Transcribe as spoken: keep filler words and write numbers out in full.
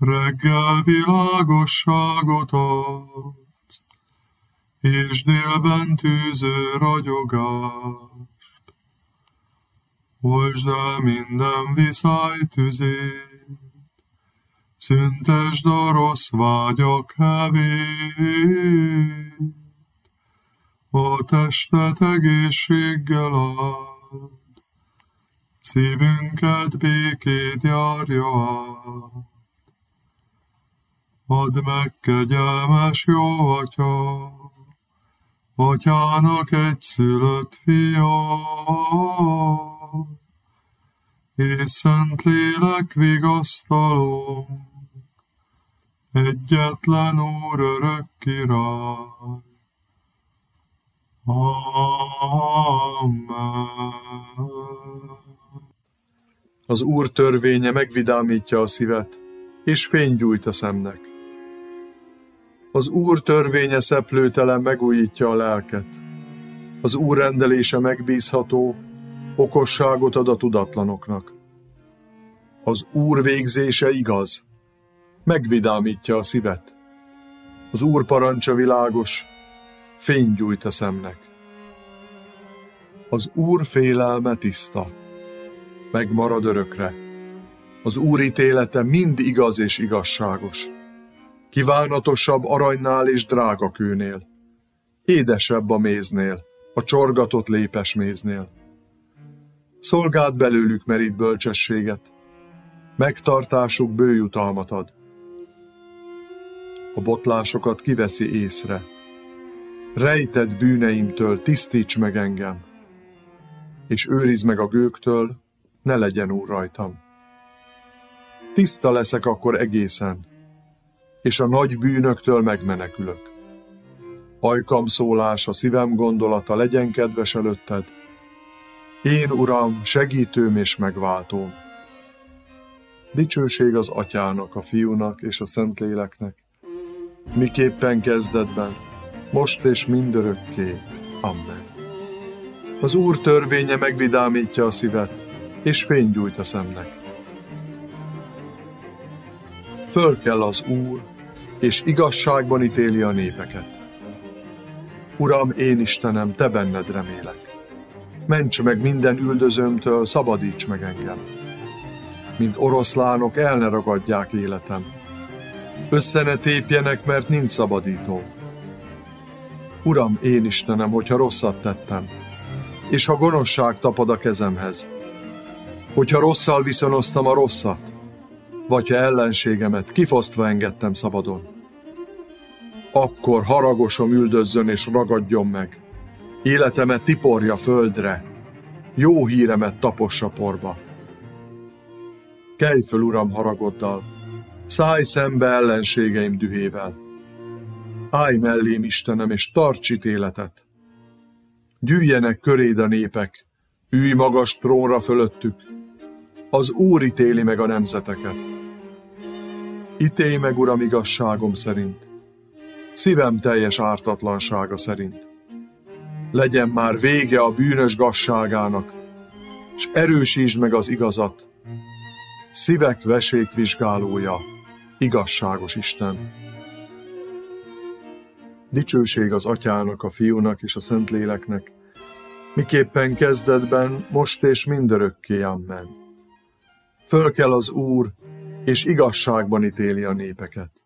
Reggel világosságot adsz, és délben tűző ragyogást. Oltsd el minden viszály tüzét, szüntesd a rossz vágyak hevét. A testet egészséggel áld, szívünket békét járja át. Add meg, kegyelmes jó Atya, Atyának egyszülött fia, és Szentlélek vigasztaló, egyetlen Úr örök király. Amen. Az Úr törvénye megvidámítja a szívet, és fényt gyújt a szemnek. Az Úr törvénye szeplőtelen megújítja a lelket. Az Úr rendelése megbízható, okosságot ad a tudatlanoknak. Az Úr végzése igaz, megvidámítja a szívet. Az Úr parancsa világos, fényt gyújt a szemnek. Az Úr félelme tiszta, megmarad örökre. Az Úr ítélete mind igaz és igazságos. Kívánatosabb aranynál és drágakőnél, édesebb a méznél, a csorgatott lépesméznél. Szolgád belőlük merít bölcsességet, megtartásuk bőjutalmat ad. A botlásokat kiveszi észre. Rejtett bűneimtől tisztíts meg engem, és őrizd meg a gőktől, ne legyen úr rajtam. Tiszta leszek akkor egészen, és a nagy bűnöktől megmenekülök. Ajkam szólása, szívem gondolata legyen kedves előtted. Én, Uram, segítőm és megváltóm. Dicsőség az Atyának, a Fiúnak és a Szentléleknek, miképpen kezdetben, most és mindörökké. Amen. Az Úr törvénye megvidámítja a szívet, és fényt gyújt a szemnek. Fölkel az Úr, és igazságban ítéli a népeket. Uram, én Istenem, te benned remélek. Ments meg minden üldözőmtől, szabadíts meg engem. Mint oroszlánok el ne ragadják életem. Össze ne tépjenek, mert nincs szabadító. Uram, én Istenem, hogyha rosszat tettem, és ha gonoszság tapad a kezemhez, hogyha rosszal viszonoztam a rosszat, vagy ha ellenségemet kifosztva engedtem szabadon, akkor haragosom üldözzön és ragadjon meg, életemet tiporja földre, jó híremet tapossa porba. Kelj föl, Uram, haragoddal, szállj szembe ellenségeim dühével. Állj mellém, Istenem, és tarts ítéletet. Gyűjjenek köréd a népek, ülj magas trónra fölöttük, az Úr ítéli meg a nemzeteket. Ítélj meg, Uram, igazságom szerint, szívem teljes ártatlansága szerint. Legyen már vége a bűnös gazságának, s erősítsd meg az igazat, szívek vesékvizsgálója, igazságos Isten. Dicsőség az Atyának, a Fiúnak és a Szentléleknek, miképpen kezdetben, most és mindörökké. Amen. Fölkel az Úr, és igazságban ítéli a népeket.